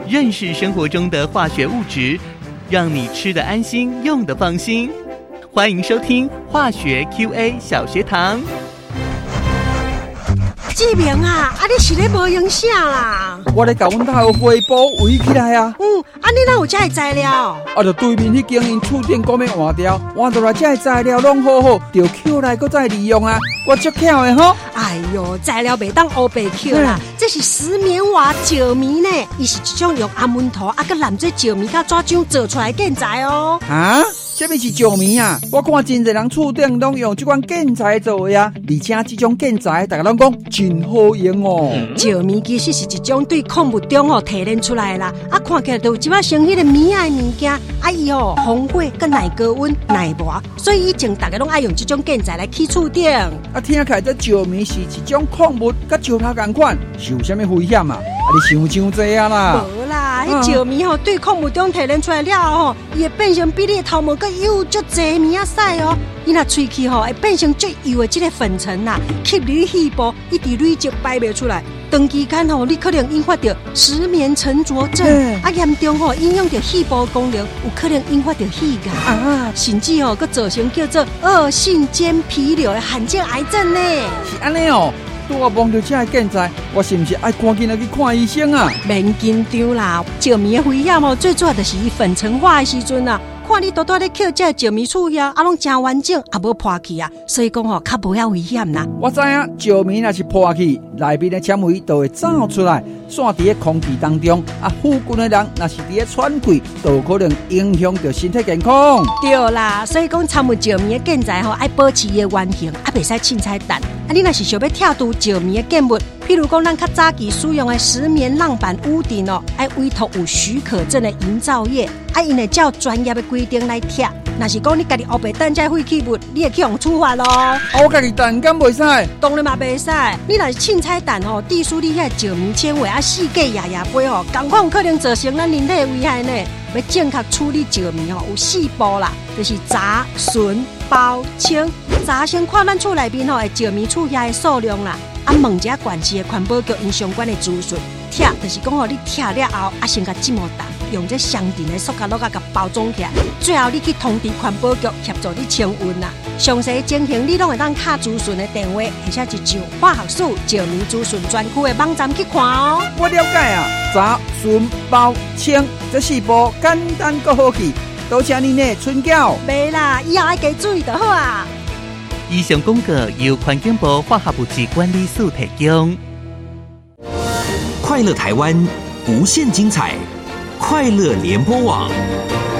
认识生活中的化学物质，让你吃得安心，用得放心。欢迎收听化学 QA 小学堂。 志明啊，你是咧无影啥啦？ 我咧甲阮头花布围起来啊。 你哪有这个材料？ 就对面迄间因厝顶讲要换掉，换倒来这材料拢好好，就捡来搁再利用啊。我足巧的吼。 哎哟，材料袂当乌白捡啦，这是石棉瓦石棉呢，伊是一种用阿文土搁染做石棉甲纸浆做出来的建材哦。 啊？什么是石棉啊？我看真侪人厝顶拢用这款建材做的啊，而且这种建材大家拢讲真好用哦。 石棉其实是一种对矿物中提炼出来的啦，看起来都有一摆像迄个棉的物件，伊防火跟耐高温耐磨，所以以前大家拢爱用这种建材来起厝顶。 听起来这石棉是一种矿物，甲石头同款，是有啥物危险啊？你想这样啦？ 无啦，迄石棉对矿物中提炼出来了后，伊会变成比你的头毛更油足济棉仔细哦。你若吹气会变成最油的这个粉尘啦，吸入你细胞，一直累积排袂出来。长期间你可能引发到石棉沉着症，严重影响到细胞功能，有可能引发到肺癌甚至佫造成叫做恶性间皮瘤的罕见癌症呢。 是安尼哦。我望到这个建材，我是不是爱赶紧来去看医生啊？ 免紧张啦，石棉的危险最主要就是伊粉尘化的时阵啊。看你多多咧捡这石棉厝呀，拢真完整，也无破去啊，所以讲较无遐危险啦。 我知影石棉若是破去，内面的纤维都会走出来，散伫空气当中，附近的人若是伫咧喘气，都有可能影响到身体健康。 对啦，所以讲参与石棉的建材爱保持伊的原形，袂使凊彩弹。你若是想要跳除石棉的建物，譬如讲咱较早期使用的石棉浪板屋顶爱委托有许可证的营造业，因会照专业的规定来贴。若是讲你家己黑白弹这废弃物，你会去用处罚咯。 我家己弹敢袂使？ 当然嘛袂使。你若是凊彩弹滴输你遐石棉纤维四价牙牙杯同款有可能造成咱人体的危害呢。要正确处理石棉有4步啦，就是杂、纯、包、清。杂先看咱厝内面的石棉厝遐的数量啦，问一下管市的环保局因相关的资讯。贴就是讲你贴了后，先甲浸毛蛋，用这相同的塑胶袋甲包装起来，最后你去通知环保局协助你清运啦。详细情形你拢会当卡资讯的电话，或者是上化学署石棉资讯专区的网站去看哦。 我了解啊，杂、纯、包、清这4步简单够好记，多谢您的春教。 袂啦，以后爱加注意就好啊。 以上广告由环境部化学物质管理署提供。 快乐台湾，无限精彩，快乐联播网。